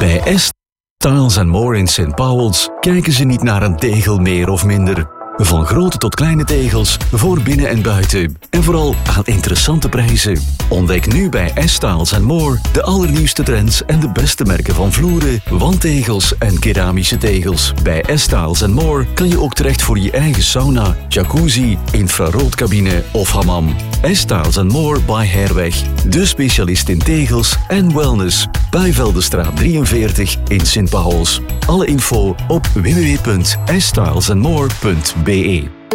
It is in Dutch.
Bij Styles More in St. Paul's kijken ze niet naar een tegel meer of minder. Van grote tot kleine tegels, voor binnen en buiten. En vooral aan interessante prijzen. Ontdek nu bij Styles More de allernieuwste trends en de beste merken van vloeren, wandtegels en keramische tegels. Bij Styles More kan je ook terecht voor je eigen sauna, jacuzzi, infraroodcabine of hammam. Styles More by Herweg. De specialist in tegels en wellness. Bijveldenstraat 43 in St. Pauls. Alle info op www.stylesandmore.be.